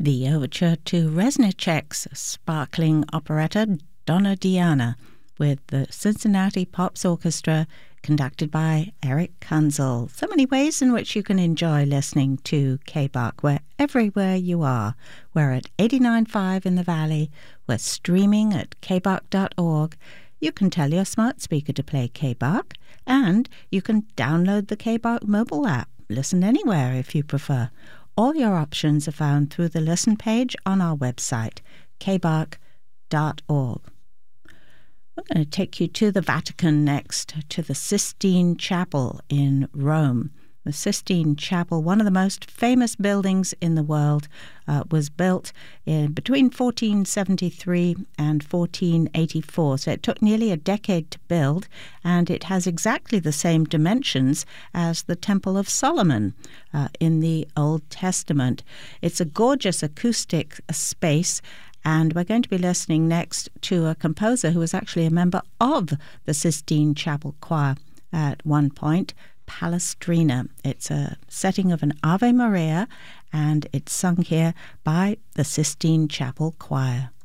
The overture to Reznicek's sparkling operetta Donna Diana with the Cincinnati Pops Orchestra conducted by Eric Kunzel. So many ways in which you can enjoy listening to KBARC. We're everywhere you are. We're at 89.5 in the Valley. We're streaming at kbark.org. You can tell your smart speaker to play KBARC, and you can download the KBARC mobile app. Listen anywhere if you prefer. All your options are found through the listen page on our website, kbark.org. We're going to take you to the Vatican next, to the Sistine Chapel in Rome. The Sistine Chapel, one of the most famous buildings in the world, was built in between 1473 and 1484. So it took nearly a decade to build, and it has exactly the same dimensions as the Temple of Solomon in the Old Testament. It's a gorgeous acoustic space, and we're going to be listening next to a composer who was actually a member of the Sistine Chapel Choir at one point, Palestrina. It's a setting of an Ave Maria, and it's sung here by the Sistine Chapel Choir.